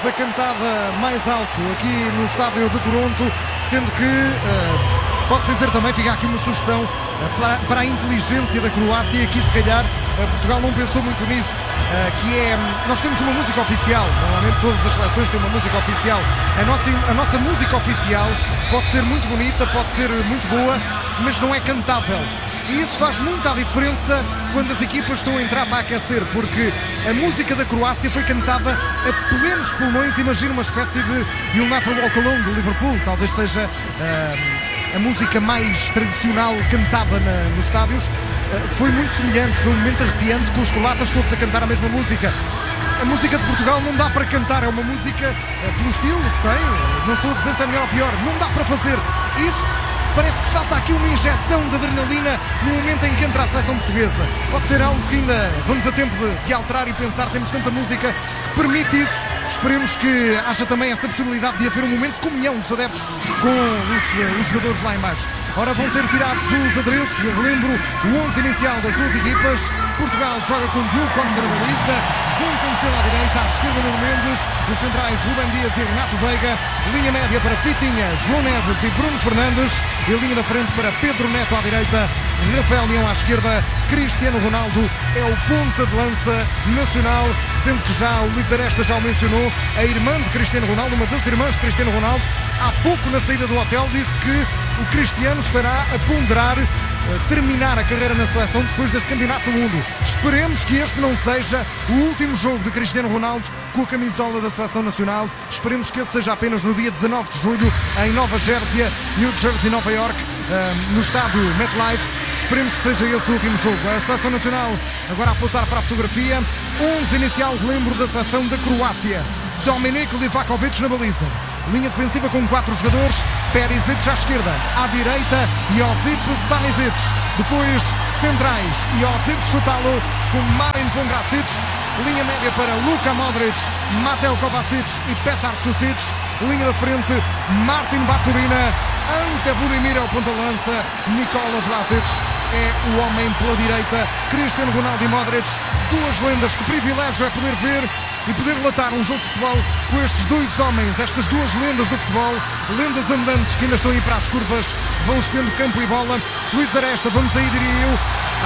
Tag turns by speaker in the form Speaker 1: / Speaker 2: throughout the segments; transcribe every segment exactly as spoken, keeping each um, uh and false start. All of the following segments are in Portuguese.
Speaker 1: a cantada mais alto aqui no estádio de Toronto, sendo que, uh, posso dizer também, fica aqui uma sugestão uh, para, para a inteligência da Croácia, e aqui se calhar uh, Portugal não pensou muito nisso, uh, que é, nós temos uma música oficial, normalmente todas as seleções têm uma música oficial, a nossa, a nossa música oficial pode ser muito bonita, pode ser muito boa, mas não é cantável. E isso faz muita diferença quando as equipas estão a entrar para aquecer, porque a música da Croácia foi cantada a plenos pulmões. Imagina uma espécie de You'll Never Walk Alone do Liverpool, talvez seja uh, a música mais tradicional cantada na, nos estádios. Uh, foi muito semelhante, foi um momento arrepiante, com os croatas todos a cantar a mesma música. A música de Portugal não dá para cantar, é uma música uh, pelo estilo que tem, não estou a dizer se é melhor ou pior, não dá para fazer isso. Parece que falta aqui uma injeção de adrenalina no momento em que entra a seleção portuguesa. Pode ser algo que ainda vamos a tempo de, de alterar e pensar. Temos tanta música que permite isso. Esperemos que haja também essa possibilidade de haver um momento de comunhão dos adeptos com os, os jogadores lá em baixo. Ora, vão ser tirados os adereços. Relembro o onze inicial das duas equipas. Portugal joga com Diogo Costa na baliza. Juntam-se à direita, à esquerda Nuno Mendes. Os centrais Rubem Dias e Renato Veiga. Linha média para Fitinha, João Neves e Bruno Fernandes. E linha da frente para Pedro Neto à direita. Rafael Leão à esquerda. Cristiano Ronaldo é o ponta de lança nacional. Sendo que já o líder esta já o mencionou. A irmã de Cristiano Ronaldo, uma das irmãs de Cristiano Ronaldo, há pouco na saída do hotel disse que o Cristiano estará a ponderar a terminar a carreira na seleção depois deste campeonato do mundo. Esperemos que este não seja o último jogo de Cristiano Ronaldo com a camisola da seleção nacional. Esperemos que esse seja apenas no dia dezanove de julho em Nova Jersey, New Jersey, Nova York, no estádio MetLife. Esperemos que seja esse o último jogo. A seleção nacional agora a pousar para a fotografia. onze inicial, lembro, da seleção da Croácia. Dominik Livakovic na baliza. Linha defensiva com quatro jogadores. Perisic à esquerda. À direita, Josip Stanisic. Depois, centrais, Josip Chutalo com Marin Pongracic. Linha média para Luka Modric, Mateo Kovacic e Petar Susic. Linha da frente, Martin Baturina. Ante Budimir é o ponta-lança. Nikola Vlasic é o homem pela direita. Cristiano Ronaldo e Modric. Duas lendas, que privilégio é poder ver e poder relatar um jogo de futebol com estes dois homens, estas duas lendas do futebol, lendas andantes que ainda estão aí para as curvas, vão escolhendo campo e bola. Luís Aresta, vamos aí, diria eu,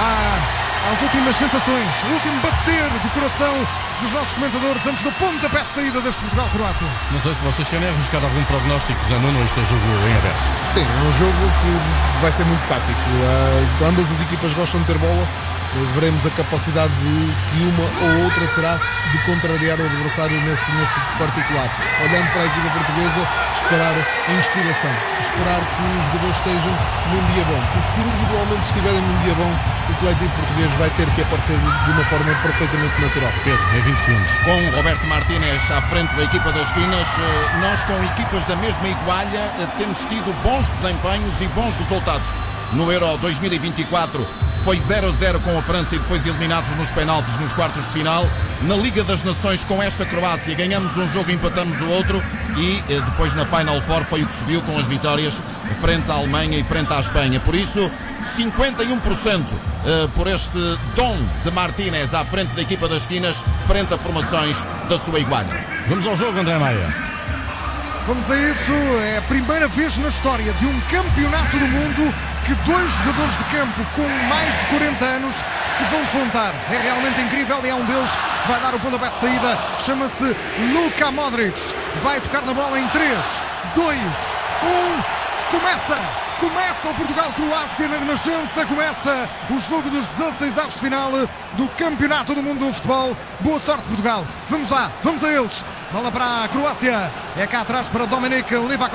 Speaker 1: à, às últimas sensações, o último bater do coração dos nossos comentadores antes do pontapé de saída deste Portugal-Croácia.
Speaker 2: Não sei se vocês querem arriscar algum prognóstico, Zé Nuno, este é jogo em aberto.
Speaker 3: Sim, é um jogo que vai ser muito tático. Uh, ambas as equipas gostam de ter bola. Veremos a capacidade de, que uma ou outra terá de contrariar o adversário nesse, nesse particular. Olhando para a equipa portuguesa, esperar a inspiração, esperar que os jogadores estejam num dia bom, porque se individualmente estiverem num dia bom, o coletivo português vai ter que aparecer de uma forma perfeitamente natural.
Speaker 2: Pedro, em vinte segundos.
Speaker 4: Com Roberto Martínez à frente da equipa das esquinas, nós com equipas da mesma igualha temos tido bons desempenhos e bons resultados. No Euro dois mil e vinte e quatro foi zero a zero com a França e depois eliminados nos penaltis nos quartos de final. Na Liga das Nações com esta Croácia ganhamos um jogo e empatamos o outro, e depois na Final Four foi o que se viu com as vitórias frente à Alemanha e frente à Espanha. Por isso, cinquenta e um por cento por este dom de Martínez à frente da equipa das esquinas, frente a formações da sua igualha.
Speaker 2: Vamos ao jogo, André Maia.
Speaker 1: Vamos a isso. É a primeira vez na história de um campeonato do mundo que dois jogadores de campo com mais de quarenta anos se vão defrontar. É realmente incrível e é um deles que vai dar o pontapé de saída. Chama-se Luka Modric. Vai tocar na bola em três, dois, um. Começa! Começa o Portugal-Croácia na Renascença. Começa o jogo dos dezasseis avos de final do Campeonato do Mundo do Futebol. Boa sorte, Portugal. Vamos lá, vamos a eles. Bola para a Croácia. É cá atrás para Dominik Livakovic.